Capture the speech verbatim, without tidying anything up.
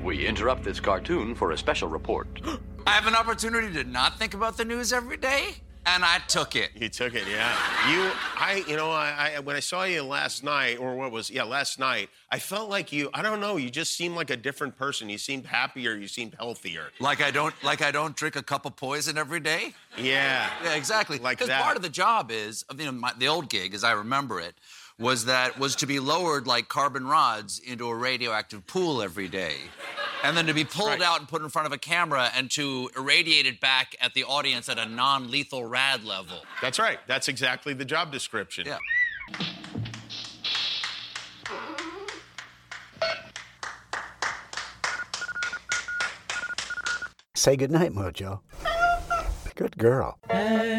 We interrupt this cartoon for a special report. I have an opportunity to not think about the news every day, and I took it. You took it, yeah. You, I, you know, I, I, when I saw you last night, or what was, yeah, last night, I felt like you, I don't know, you just seemed like a different person. You seemed happier, you seemed healthier. Like I don't, like I don't drink a cup of poison every day? Yeah. Yeah, exactly. Like that. Because part of the job is, you know, my, the old gig, as I remember it, was that was to be lowered like carbon rods into a radioactive pool every day. And then to be pulled right. out and put in front of a camera and to irradiate it back at the audience at a non-lethal rad level. That's right. That's exactly the job description. Yeah. Say goodnight, Mojo. Good girl.